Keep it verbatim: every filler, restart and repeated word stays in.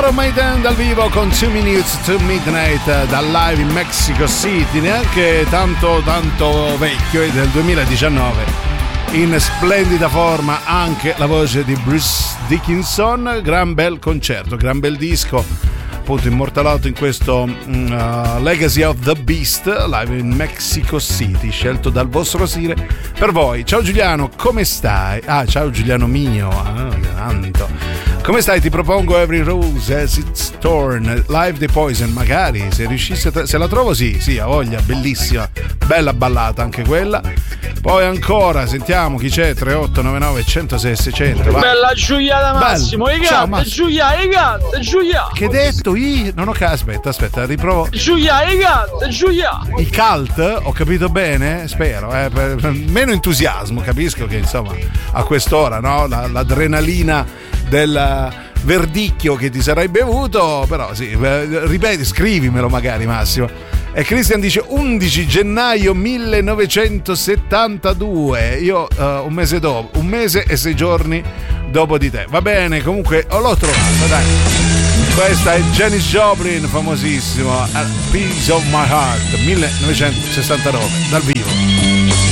Iron Maiden dal vivo con two minutes to midnight dal live in Mexico City, neanche tanto tanto vecchio, è del duemiladiciannove. In splendida forma anche la voce di Bruce Dickinson. Gran bel concerto, gran bel disco, appunto immortalato in questo uh, Legacy of the Beast live in Mexico City, scelto dal vostro stile per voi. Ciao Giuliano, come stai? Ah, ciao Giuliano mio, ah, tanto. Come stai? Ti propongo Every Rose as It's Torn, live The Poison, magari se riuscissi a tra- se la trovo, sì, sì, ha voglia, bellissima, bella ballata anche quella. Poi ancora sentiamo chi c'è. Tre otto nove nove uno zero sei seicento. Bella Giuliana Massimo, i gatti, Giuliana, i gatti, Giuliana. Che detto? I non ho ca- aspetta, aspetta, riprovo. Giuliana, i gatti, Giuliana. I cult, ho capito bene? Spero, eh, per, per meno entusiasmo, capisco che insomma a quest'ora, no? La, l'adrenalina del verdicchio che ti sarai bevuto, però sì, ripeti, scrivimelo magari Massimo. E Christian dice undici gennaio millenovecentosettantadue. Io uh, un mese dopo, un mese e sei giorni dopo di te. Va bene, comunque oh, l'ho trovato, dai. Questa è Janis Joplin, famosissimo, A Piece of My Heart, millenovecentosessantanove, dal vivo.